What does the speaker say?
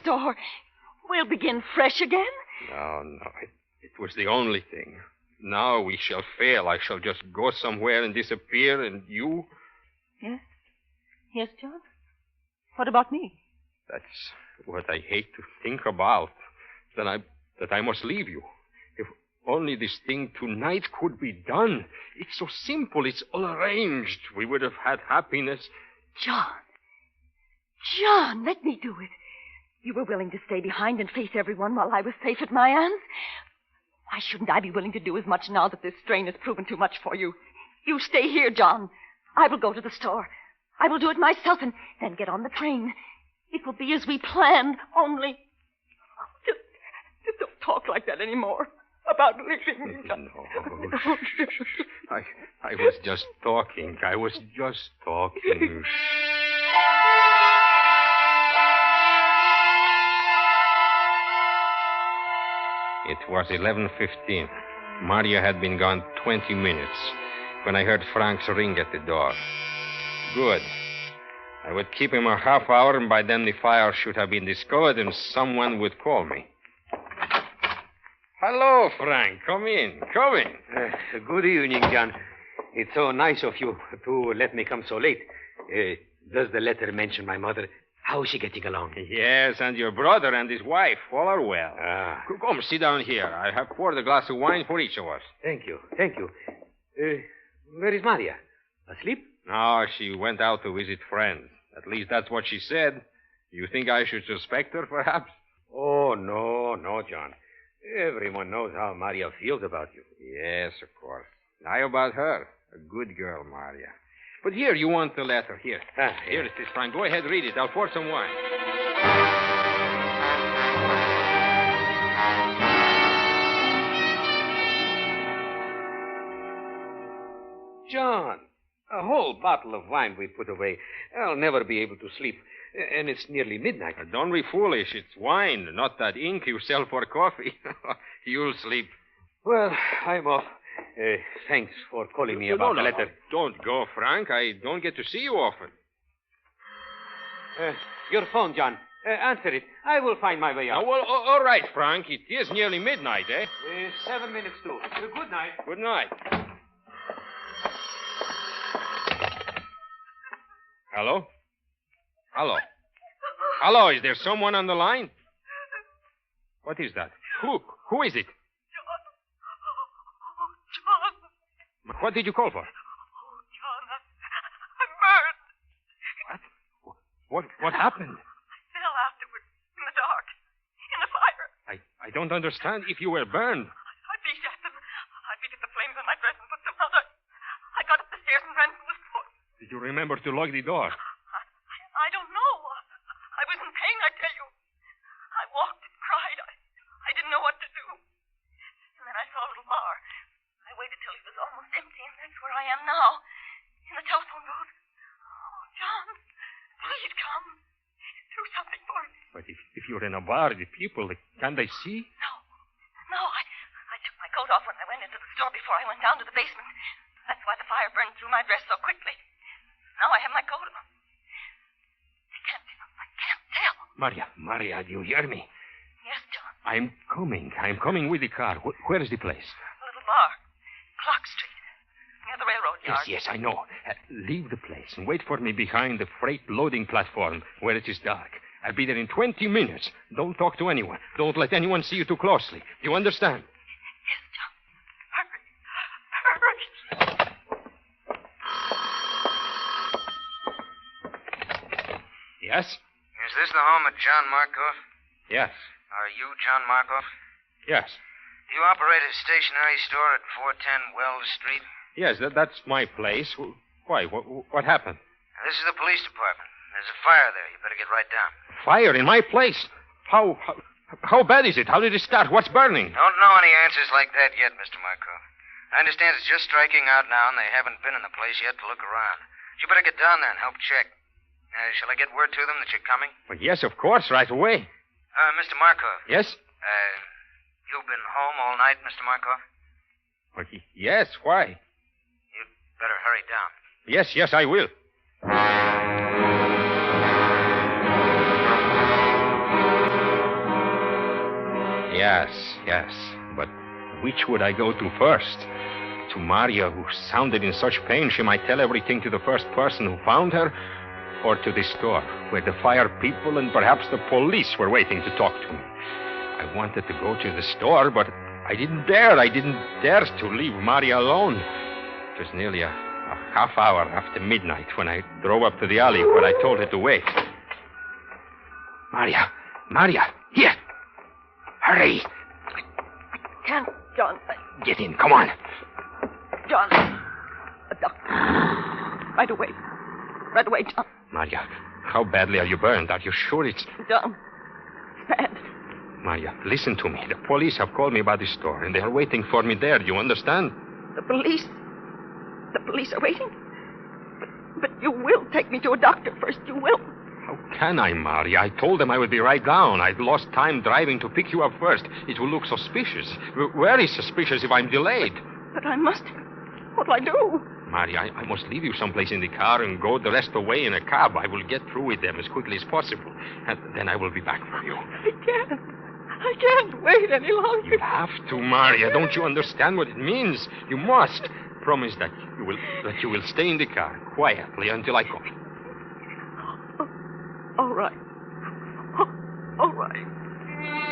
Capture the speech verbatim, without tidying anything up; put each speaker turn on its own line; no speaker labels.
store. We'll begin fresh again.
No, no. It, it was the only thing. Now we shall fail. I shall just go somewhere and disappear, and you...
Yes? Yes, John? What about me?
That's what I hate to think about. That I, that I must leave you. If only this thing tonight could be done. It's so simple. It's all arranged. We would have had happiness.
John. John, let me do it. You were willing to stay behind and face everyone while I was safe at my aunt's. Why shouldn't I be willing to do as much now that this strain has proven too much for you? You stay here, John. I will go to the store. I will do it myself and then get on the train. It will be as we planned, only... Just, just don't talk like that anymore about leaving me.
No. I, I was just talking. I was just talking. It was eleven fifteen. Maria had been gone twenty minutes when I heard Frank's ring at the door. Good. I would keep him a half hour, and by then the fire should have been discovered, and someone would call me. Hello, Frank. Come in. Come in.
Uh, good evening, John. It's so nice of you to let me come so late. Uh, does the letter mention my mother? How is she getting along?
Yes, and your brother and his wife all are well.
Ah.
Come, sit down here. I have poured a glass of wine for each of us.
Thank you. Thank you. Uh, where is Maria? Asleep?
No, she went out to visit friends. At least that's what she said. You think I should suspect her, perhaps?
Oh, no, no, John. Everyone knows how Maria feels about you.
Yes, of course. Now about her. A good girl, Maria. But here, you want the letter. Here.
Ah,
here
yes.
it is, Frank. Go ahead, read it. I'll pour some wine.
John, a whole bottle of wine we put away. I'll never be able to sleep. And it's nearly midnight.
Now, don't be foolish. It's wine, not that ink you sell for coffee. You'll sleep.
Well, I'm off. Uh, thanks for calling me
No,
about
no,
the
no,
letter.
Don't go, Frank. I don't get to see you often.
Uh, your phone, John. Uh, answer it. I will find my way out.
Oh, well, a- all right, Frank. It is nearly midnight, eh?
Uh, seven minutes to. Uh, good night.
Good night. Hello? Hello? Hello, is there someone on the line? What is that? Who? Who is it?
John.
What did you call for?
Oh, John, I'm burned.
What? What, what happened?
I fell afterward in the dark, in the fire.
I, I don't understand. If you were burned.
I beat at them. I beat at the flames on my dress and put them out. I, I got up the stairs and ran to the store.
Did you remember to lock the door?
I, I don't know. I was in pain, I tell you. I walked and cried. I, I didn't know what to do. And then I saw a little bar. I waited till it was almost empty, and that's where I am now. In the telephone booth. Oh, John, please come. Do something for me.
But if, if you're in a bar, the people, can they see?
No. No, I, I took my coat off when I went into the store before I went down to the basement. That's why the fire burned through my dress so quickly. Now I have my coat on. I can't tell. I can't tell.
Maria, Maria, do you hear me?
Yes, John.
I'm coming. I'm coming with the car. Wh- where is the place?
A little bar. Clock Street. Near the railroad yard.
Yes, yes, I know. Uh, leave the place and wait for me behind the freight loading platform where it is dark. I'll be there in twenty minutes. Don't talk to anyone. Don't let anyone see you too closely. You understand?
Yes, John. Hurry. Hurry.
Yes?
Is this the home of John Markov?
Yes.
Are you John Markov?
Yes.
Do you operate a stationery store at four ten Wells Street?
Yes, that, that's my place. Wh- Why? What, what happened?
Now, this is the police department. There's a fire there. You better get right down.
Fire in my place? How, how, how bad is it? How did it start? What's burning?
Don't know any answers like that yet, Mister Markov. I understand it's just striking out now, and they haven't been in the place yet to look around. You better get down there and help check. Uh, shall I get word to them that you're coming?
Well, yes, of course, right away.
Uh, Mister Markov.
Yes?
Uh, you've been home all night, Mister Markov?
Well, y- yes, why?
You'd better hurry down.
Yes, yes, I will. Yes, yes. But which would I go to first? To Maria, who sounded in such pain she might tell everything to the first person who found her? Or to the store, where the fire people and perhaps the police were waiting to talk to me? I wanted to go to the store, but I didn't dare. I didn't dare to leave Maria alone. It was nearly a, a half hour after midnight when I drove up to the alley where I told her to wait. Maria, Maria, here. Hurry.
I can't, John. I...
Get in, come on.
John. A doctor. Right away. Right away, John.
Maria, how badly are you burned? Are you sure it's...
John, it's bad.
Maria, listen to me. The police have called me about the store, and they are waiting for me there. Do you understand?
The police? The police are waiting? But, but you will take me to a doctor first. You will.
How can I, Maria? I told them I would be right down. I've lost time driving to pick you up first. It will look suspicious. Very suspicious if I'm delayed.
But I must. What'll I do?
Maria, I, I must leave you someplace in the car and go the rest away in a cab. I will get through with them as quickly as possible. And then I will be back for you.
I can't. I can't wait any longer.
You have to, Maria. Don't you understand what it means? You must. Promise that you will that you will stay in the car quietly until I call.
Oh, all right. Oh, all right.